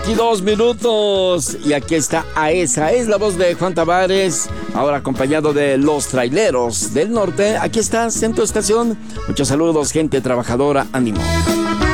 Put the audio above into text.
22 minutos. Y aquí está Aesa. Es la voz de Juan Tavares. Ahora acompañado de Los Traileros del Norte. Aquí estás en tu estación. Muchos saludos, gente trabajadora. Ánimo.